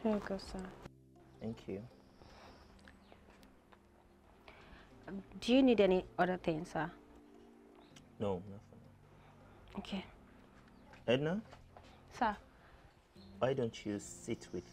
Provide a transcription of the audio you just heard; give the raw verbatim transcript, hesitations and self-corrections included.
Here you go, sir. Thank you. Do you need any other things, sir? No, nothing. Okay. Edna, Sir. why don't you sit with